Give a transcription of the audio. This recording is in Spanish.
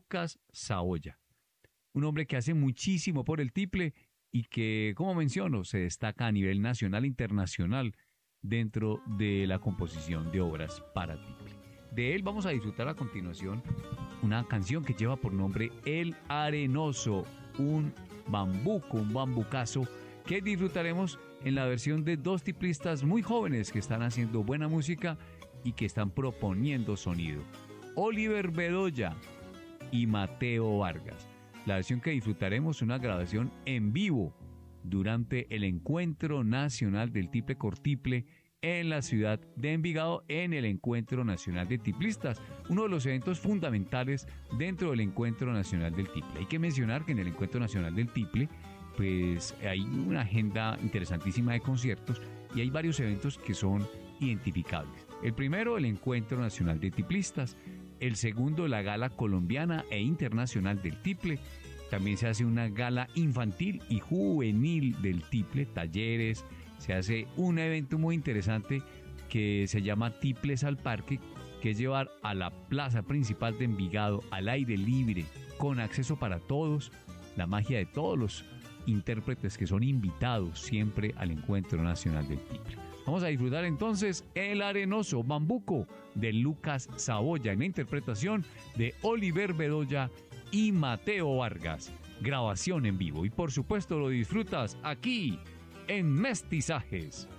Lucas Saboya, un hombre que hace muchísimo por el tiple y que, como menciono, se destaca a nivel nacional e internacional dentro de la composición de obras para tiple. De él vamos a disfrutar a continuación una canción que lleva por nombre El Arenoso, un bambuco, un bambucazo que disfrutaremos en la versión de dos tiplistas muy jóvenes que están haciendo buena música y que están proponiendo sonido: Oliver Bedoya y Mateo Vargas. La versión que disfrutaremos es una grabación en vivo durante el Encuentro Nacional del Tiple Cortiple en la ciudad de Envigado, en el Encuentro Nacional de Tiplistas, uno de los eventos fundamentales dentro del Encuentro Nacional del Tiple. Hay que mencionar que en el Encuentro Nacional del Tiple pues hay una agenda interesantísima de conciertos y hay varios eventos que son identificables. El primero, el Encuentro Nacional de Tiplistas. El segundo, la Gala Colombiana e Internacional del Tiple. También se hace una gala infantil y juvenil del tiple, talleres. Se hace un evento muy interesante que se llama Tiples al Parque, que es llevar a la plaza principal de Envigado al aire libre, con acceso para todos, la magia de todos los intérpretes que son invitados siempre al Encuentro Nacional del Tiple. Vamos a disfrutar entonces El Arenoso, bambuco, de Lucas Saboya, en la interpretación de Oliver Bedoya y Mateo Vargas. Grabación en vivo y por supuesto lo disfrutas aquí en Mestizajes.